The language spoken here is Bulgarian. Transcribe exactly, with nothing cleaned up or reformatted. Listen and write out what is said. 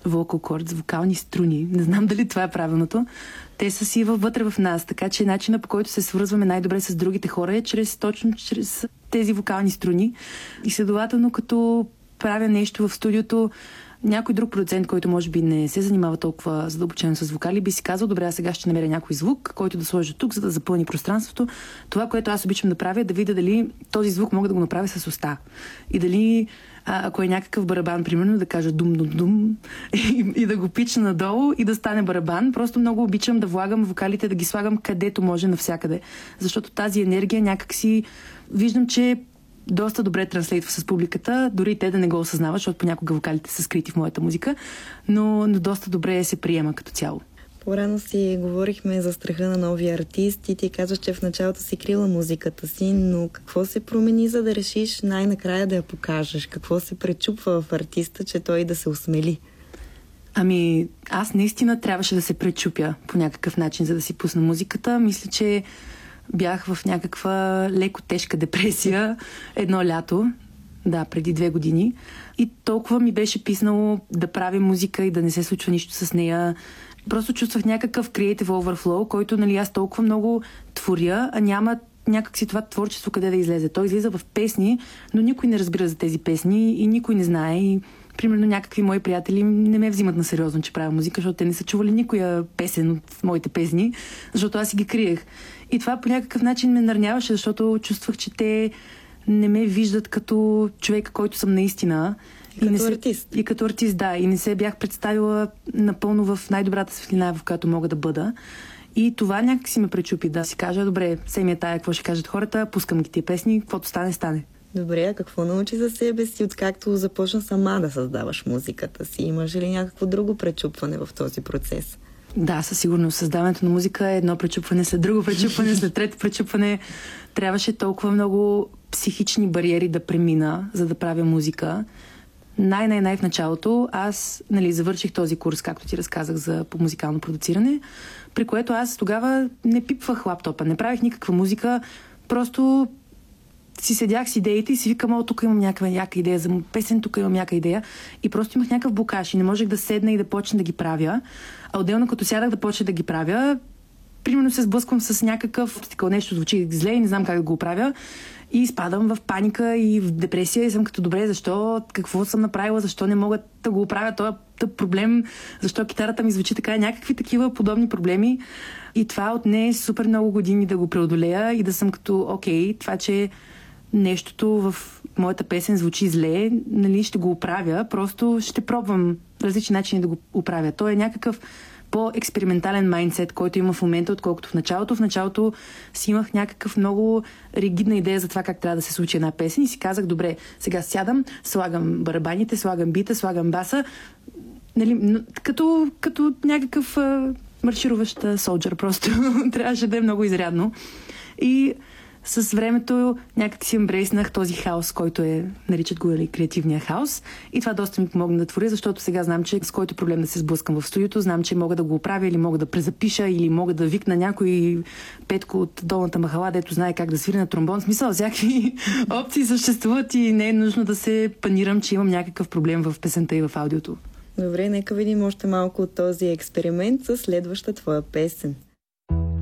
vocal cords, вокални струни. Не знам дали това е правилното. Те са си вътре в нас, така че начинът, по който се свързваме най-добре с другите хора е чрез, точно чрез тези вокални струни. И следователно, като правя нещо в студиото, някой друг продуцент, който може би не се занимава толкова задълбочено с вокали, би си казал, добре, аз сега ще намеря някой звук, който да сложа тук, за да запълни пространството. Това, което аз обичам да правя, е да видя дали този звук мога да го направя с уста. И дали, а, ако е някакъв барабан, примерно, да кажа дум-дум-дум и, и да го пича надолу и да стане барабан. Просто много обичам да влагам вокалите, да ги слагам където може, навсякъде. Защото тази енергия някакси виждам, че доста добре транслейтва с публиката, дори те да не го осъзнават, защото понякога вокалите са скрити в моята музика, но, но доста добре се приема като цяло. По-рано си говорихме за страха на новия артист и ти казваш, че в началото си крила музиката си, но какво се промени, за да решиш най-накрая да я покажеш? Какво се пречупва в артиста, че той да се осмели? Ами, аз наистина трябваше да се пречупя по някакъв начин, за да си пусна музиката. Мисля, че бях в някаква леко тежка депресия едно лято, да, преди две години. И толкова ми беше писнало да правя музика и да не се случва нищо с нея. Просто чувствах някакъв creative overflow, който, нали, аз толкова много творя, а няма някак си това творчество къде да излезе. Той излиза в песни, но никой не разбира за тези песни и никой не знае. И примерно някакви мои приятели не ме взимат на сериозно, че правя музика, защото те не са чували никоя песен от моите песни, защото аз си ги криех. И това по някакъв начин ме нърняваше, защото чувствах, че те не ме виждат като човека, който съм наистина. И като не се, артист. И като артист, да. И не се бях представила напълно в най-добрата светлина, в която мога да бъда. И това някак си ме пречупи, да си кажа, добре, семия тая, какво ще кажат хората, пускам ги тия песни, каквото стане, стане. Добре, а какво научи за себе си, откакто започна сама да създаваш музиката си? Имаш ли някакво друго пречупване в този процес? Да, със сигурност. Създаването на музика е едно пречупване след друго пречупване, след трето пречупване. Трябваше толкова много психични бариери да премина, за да правя музика. Най-най-най в началото аз, нали, завърших този курс, както ти разказах, за по музикално продуциране, при което аз тогава не пипвах лаптопа, не правих никаква музика, просто си седях с идеите и си викам, о, тук имам някаква яка идея за песен, тук имам яка идея. И просто имах някакъв блокаж и не можех да седна и да почна да ги правя. А отделно като сядах да почна да ги правя, примерно се сблъсквам с някакъв, такова нещо звучи зле и не знам как да го правя. И изпадам в паника и в депресия и съм като, добре, защо, какво съм направила, защо не мога да го оправя този тъп проблем, защо китарата ми звучи така, някакви такива подобни проблеми. И това отне супер много години да го преодолея и да съм като, окей, това, че нещото в моята песен звучи зле, нали, ще го оправя, просто ще пробвам различни начини да го оправя. То е някакъв по-експериментален майндсет, който има в момента, отколкото в началото. В началото си имах някакъв много ригидна идея за това как трябва да се случи една песен и си казах, добре, сега сядам, слагам барабаните, слагам бита, слагам баса, нали, като, като някакъв а, маршируващ солджър просто. Трябваше да е много изрядно. И с времето някак си ембрейснах този хаос, който е, наричат го, или креативния хаос. И това доста ми помогна да творя, защото сега знам, че с който проблем да се сблъскам в студиото, знам, че мога да го оправя или мога да презапиша, или мога да викна някой Петко от долната махала, дето знае как да свири на тромбон. В смисъл, всякакви опции съществуват и не е нужно да се панирам, че имам някакъв проблем в песента и в аудиото. Добре, нека видим още малко от този експеримент със следваща твоя песен.